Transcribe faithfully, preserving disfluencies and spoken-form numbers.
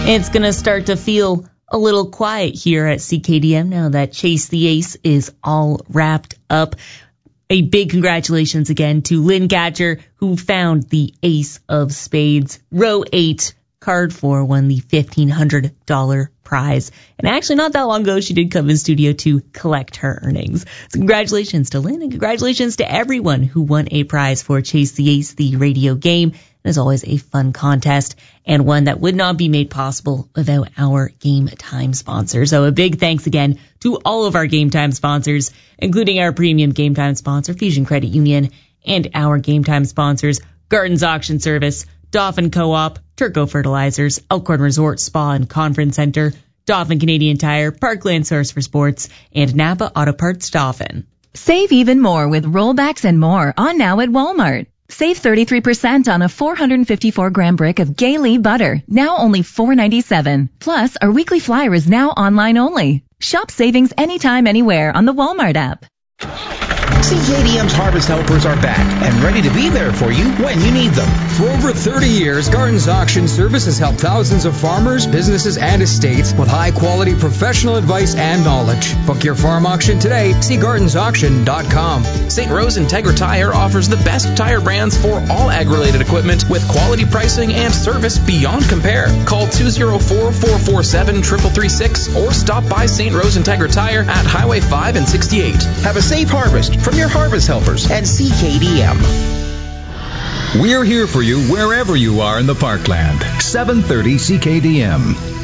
It's going to start to feel a little quiet here at C K D M now that Chase the Ace is all wrapped up. A big congratulations again to Lynn Gatcher, who found the Ace of Spades. Row eight, card four, won the fifteen hundred dollars prize. And actually, not that long ago, she did come in studio to collect her earnings. So congratulations to Lynn, and congratulations to everyone who won a prize for Chase the Ace, the radio game. As always, a fun contest, and one that would not be made possible without our Game Time sponsor. So a big thanks again to all of our Game Time sponsors, including our premium Game Time sponsor, Fusion Credit Union, and our Game Time sponsors, Gardens Auction Service, Dauphin Co-op, Turco Fertilizers, Elkhorn Resort Spa and Conference Center, Dauphin Canadian Tire, Parkland Source for Sports, and Napa Auto Parts Dauphin. Save even more with rollbacks and more on now at Walmart. Save thirty-three percent on a four hundred fifty-four gram brick of Gay-Lee butter, now only four ninety-seven. Plus, our weekly flyer is now online only. Shop savings anytime, anywhere on the Walmart app. C K D M's Harvest Helpers are back and ready to be there for you when you need them. For over thirty years, Gardens Auction Service has helped thousands of farmers, businesses, and estates with high-quality professional advice and knowledge. Book your farm auction today. See gardens auction dot com. Saint Rose Integra Tire offers the best tire brands for all ag-related equipment with quality pricing and service beyond compare. Call two oh four, four four seven, three three three six or stop by Saint Rose Integra Tire at Highway five and sixty-eight. Have a safe harvest from your Harvest Helpers at C K D M. We're here for you wherever you are in the Parkland. seven thirty C K D M.